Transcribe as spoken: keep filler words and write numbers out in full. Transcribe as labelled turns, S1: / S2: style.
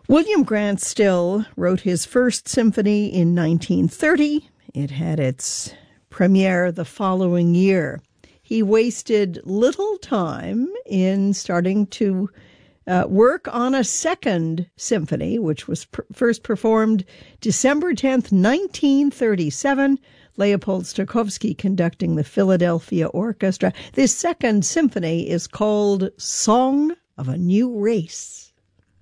S1: William Grant Still wrote his first symphony in nineteen thirty. It had its premiere the following year. He wasted little time in starting to uh, work on a second symphony, which was pr- first performed December tenth, nineteen thirty-seven. Leopold Stokowski conducting the Philadelphia Orchestra. This second symphony is called Song of a New Race.